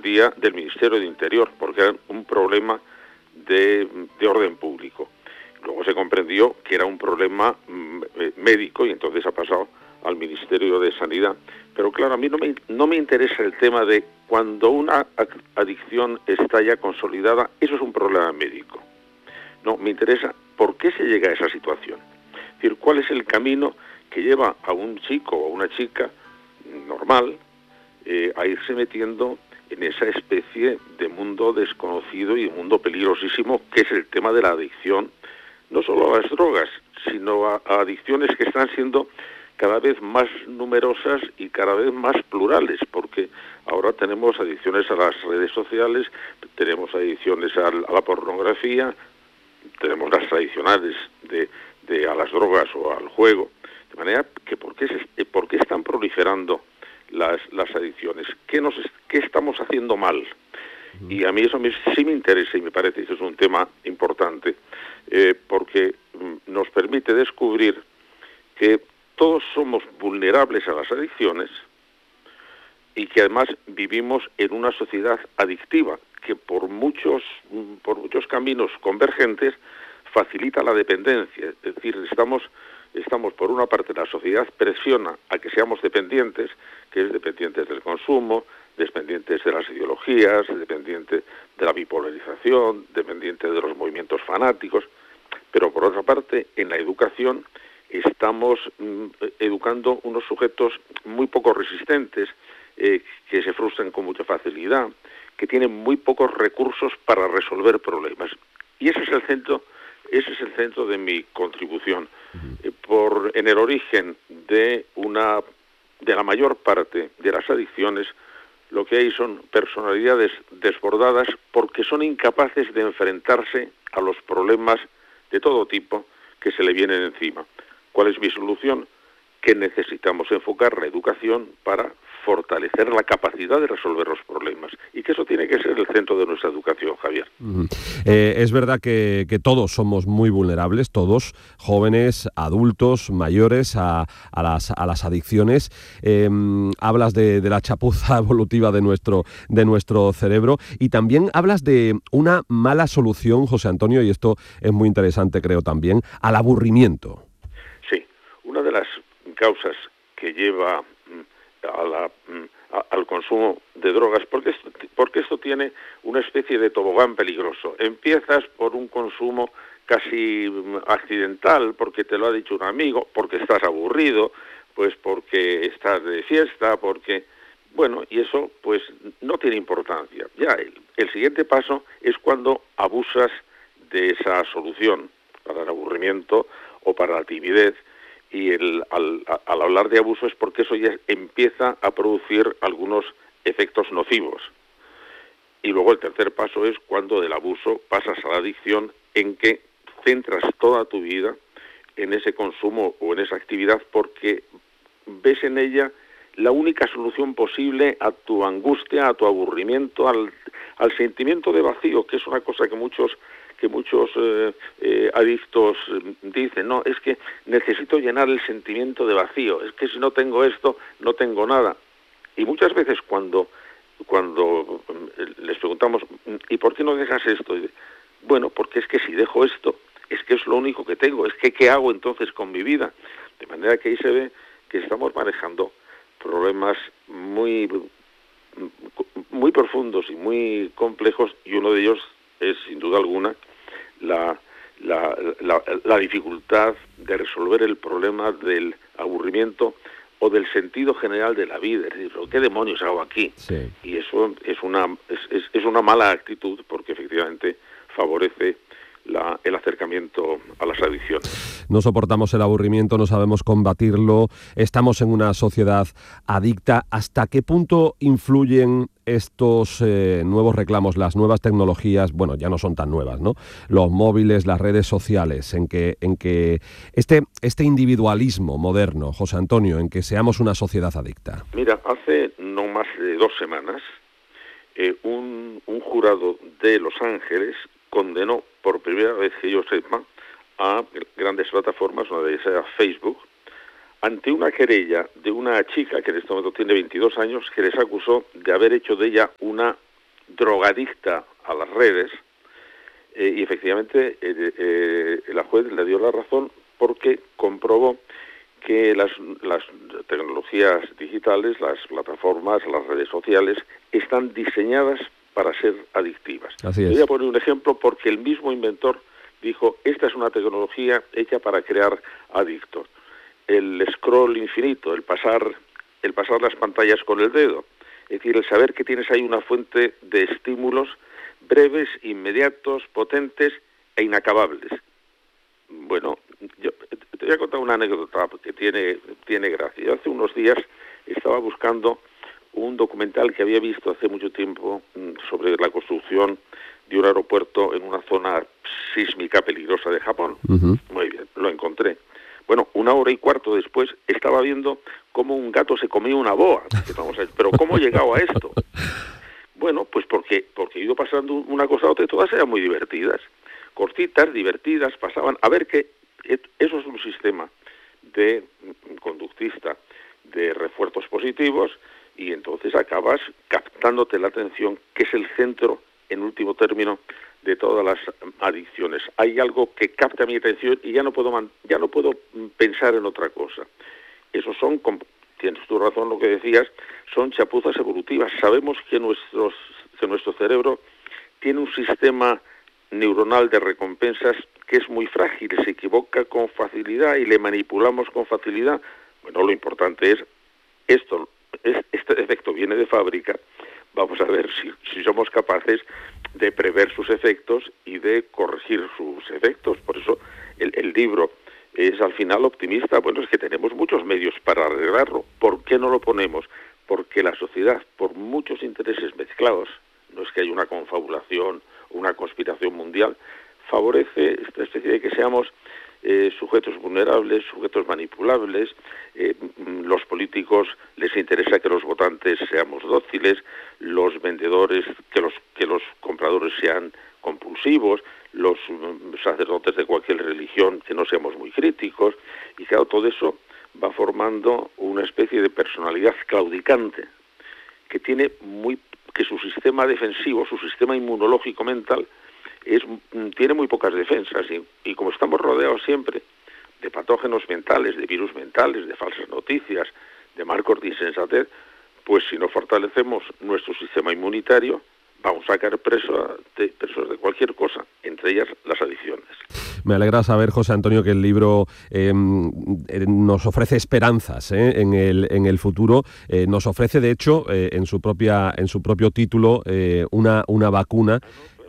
dependía del Ministerio de Interior, porque era un problema de orden público. Luego se comprendió que era un problema médico y entonces ha pasado al Ministerio de Sanidad. Pero claro, a mí no me interesa el tema de cuando una adicción está ya consolidada, eso es un problema médico. No, me interesa por qué se llega a esa situación. Es decir, cuál es el camino que lleva a un chico o a una chica normal a irse metiendo en esa especie de mundo desconocido y mundo peligrosísimo que es el tema de la adicción, no solo a las drogas, sino a adicciones que están siendo cada vez más numerosas y cada vez más plurales, porque ahora tenemos adicciones a las redes sociales, tenemos adicciones a la pornografía, tenemos las tradicionales a las drogas o al juego, de manera que ¿por qué están proliferando las adicciones? ¿Qué estamos haciendo mal? Y a mí eso sí me interesa y me parece que es un tema importante, porque nos permite descubrir que todos somos vulnerables a las adicciones y que además vivimos en una sociedad adictiva que por muchos caminos convergentes facilita la dependencia. Es decir, estamos por una parte, la sociedad presiona a que seamos dependientes, que es dependientes del consumo, dependientes de las ideologías, dependientes de la bipolarización, dependientes de los movimientos fanáticos, pero por otra parte, en la educación estamos educando unos sujetos muy poco resistentes, que se frustran con mucha facilidad, que tienen muy pocos recursos para resolver problemas. Y ese es el centro de mi contribución. En el origen de la mayor parte de las adicciones, lo que hay son personalidades desbordadas porque son incapaces de enfrentarse a los problemas de todo tipo que se le vienen encima. ¿Cuál es mi solución? Que necesitamos enfocar la educación para fortalecer la capacidad de resolver los problemas y que eso tiene que ser el centro de nuestra educación, Javier. Es verdad que todos somos muy vulnerables, todos, jóvenes, adultos, mayores, a las adicciones. Hablas de la chapuza evolutiva de nuestro cerebro y también hablas de una mala solución, José Antonio, y esto es muy interesante, creo también, al aburrimiento. Sí, una de las causas que lleva al consumo de drogas, porque esto tiene una especie de tobogán peligroso. Empiezas por un consumo casi accidental, porque te lo ha dicho un amigo, porque estás aburrido, pues porque estás de fiesta, porque... Bueno, y eso pues no tiene importancia. Ya el siguiente paso es cuando abusas de esa solución para el aburrimiento o para la timidez, y al hablar de abuso es porque eso ya empieza a producir algunos efectos nocivos. Y luego el tercer paso es cuando del abuso pasas a la adicción, en que centras toda tu vida en ese consumo o en esa actividad porque ves en ella la única solución posible a tu angustia, a tu aburrimiento, al sentimiento de vacío, que es una cosa que muchos adictos dicen, no, es que necesito llenar el sentimiento de vacío, es que si no tengo esto, no tengo nada. Y muchas veces cuando les preguntamos, ¿y por qué no dejas esto? Y, bueno, porque es que si dejo esto, es que es lo único que tengo, es que ¿qué hago entonces con mi vida? De manera que ahí se ve que estamos manejando problemas muy profundos y muy complejos, y uno de ellos es, sin duda alguna, la dificultad de resolver el problema del aburrimiento o del sentido general de la vida. Es decir, ¿qué demonios hago aquí? Sí. Y eso es una mala actitud, porque efectivamente favorece el acercamiento a las adicciones. No soportamos el aburrimiento, no sabemos combatirlo, estamos en una sociedad adicta. ¿Hasta qué punto influyen estos nuevos reclamos, las nuevas tecnologías? Bueno, ya no son tan nuevas, ¿no? Los móviles, las redes sociales, en que este individualismo moderno, José Antonio, en que seamos una sociedad adicta. Mira, hace no más de 2 semanas, un jurado de Los Ángeles condenó por primera vez que yo sepa a grandes plataformas, una de ellas era Facebook, ante una querella de una chica que en este momento tiene 22 años, que les acusó de haber hecho de ella una drogadicta a las redes, y efectivamente la juez le dio la razón porque comprobó que las tecnologías digitales, las plataformas, las redes sociales, están diseñadas para ser adictivas. Así es. Voy a poner un ejemplo porque el mismo inventor dijo, esta es una tecnología hecha para crear adictos. El scroll infinito, el pasar las pantallas con el dedo, es decir, el saber que tienes ahí una fuente de estímulos breves, inmediatos, potentes e inacabables. Bueno, yo te voy a contar una anécdota que tiene gracia. Yo hace unos días estaba buscando un documental que había visto hace mucho tiempo sobre la construcción de un aeropuerto en una zona sísmica peligrosa de Japón. Uh-huh. Muy bien, lo encontré. Bueno, 1 hora y cuarto después estaba viendo cómo un gato se comía una boa. Vamos a ver, pero ¿cómo he llegado a esto? Bueno, pues porque he ido pasando una cosa a otra y todas eran muy divertidas. Cortitas, divertidas, pasaban. A ver que eso es un sistema de conductista de refuerzos positivos y entonces acabas captándote la atención, que es el centro, en último término, de todas las adicciones. Hay algo que capta mi atención y ya no puedo pensar en otra cosa. Esos son, tienes tu razón lo que decías, son chapuzas evolutivas. Sabemos que nuestro cerebro tiene un sistema neuronal de recompensas que es muy frágil, se equivoca con facilidad y le manipulamos con facilidad. Bueno, lo importante es este efecto viene de fábrica. Vamos a ver si somos capaces de prever sus efectos y de corregir sus efectos. Por eso el libro es al final optimista. Bueno, es que tenemos muchos medios para arreglarlo. ¿Por qué no lo ponemos? Porque la sociedad, por muchos intereses mezclados, no es que haya una confabulación, una conspiración mundial, favorece esta especie de que seamos sujetos vulnerables, sujetos manipulables. Los políticos les interesa que los votantes seamos dóciles, los vendedores que los compradores sean compulsivos, los sacerdotes de cualquier religión que no seamos muy críticos, y claro, todo eso va formando una especie de personalidad claudicante que que su sistema defensivo, su sistema inmunológico mental tiene muy pocas defensas y como estamos rodeados siempre de patógenos mentales, de virus mentales, de falsas noticias, de marcos de insensatez, pues si no fortalecemos nuestro sistema inmunitario, vamos a caer presos de cualquier cosa, entre ellas las adicciones. Me alegra saber, José Antonio, que el libro nos ofrece esperanzas en el futuro. Nos ofrece, de hecho, en su propio título, una vacuna.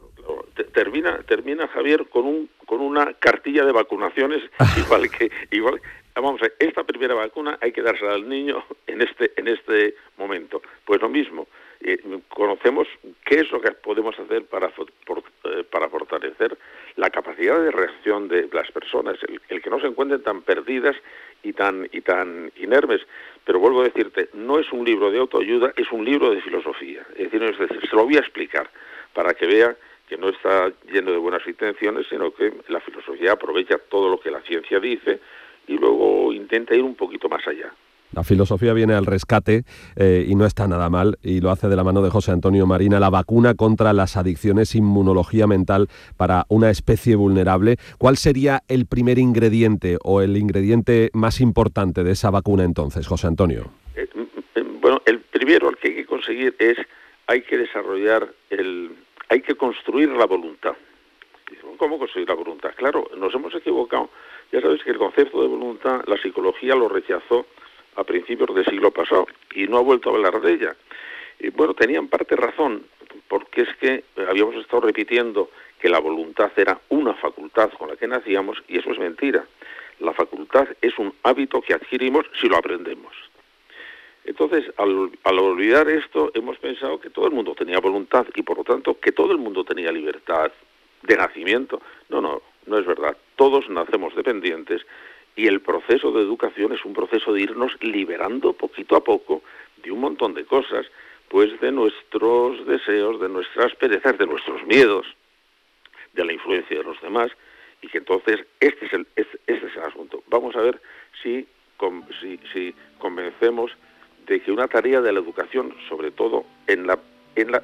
Termina Javier con una cartilla de vacunaciones igual. Vamos a ver, esta primera vacuna hay que dársela al niño en este momento. Pues lo mismo, conocemos qué es lo que podemos hacer para fortalecer la capacidad de reacción de las personas, el que no se encuentren tan perdidas y tan inermes. Pero vuelvo a decirte, no es un libro de autoayuda, es un libro de filosofía. Es decir, se lo voy a explicar para que vea que no está lleno de buenas intenciones, sino que la filosofía aprovecha todo lo que la ciencia dice y luego intenta ir un poquito más allá. La filosofía viene al rescate y no está nada mal, y lo hace de la mano de José Antonio Marina, la vacuna contra las adicciones, inmunología mental para una especie vulnerable. ¿Cuál sería el primer ingrediente o el ingrediente más importante de esa vacuna entonces, José Antonio? Bueno, el primero, el que hay que conseguir hay que construir la voluntad. ¿Cómo construir la voluntad? Claro, nos hemos equivocado. Ya sabes que el concepto de voluntad, la psicología lo rechazó a principios del siglo pasado y no ha vuelto a hablar de ella. Y bueno, tenían parte razón, porque es que habíamos estado repitiendo que la voluntad era una facultad con la que nacíamos, y eso es mentira. La facultad es un hábito que adquirimos si lo aprendemos. Entonces, al olvidar esto, hemos pensado que todo el mundo tenía voluntad y, por lo tanto, que todo el mundo tenía libertad de nacimiento. No es verdad. Todos nacemos dependientes y el proceso de educación es un proceso de irnos liberando poquito a poco de un montón de cosas, pues de nuestros deseos, de nuestras perezas, de nuestros miedos, de la influencia de los demás, y que entonces este es el asunto. Vamos a ver si convencemos de que una tarea de la educación, sobre todo en la